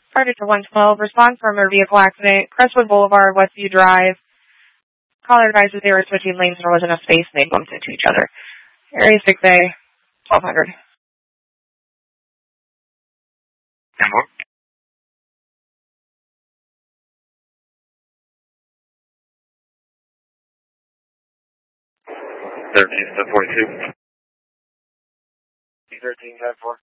Predator 112, respond from a vehicle accident, Crestwood Boulevard, Westview Drive. Caller advised that they were switching lanes and there wasn't enough space and they bumped into each other. Area 6A, 1200. Number? 13, 42. 13, 10, 4.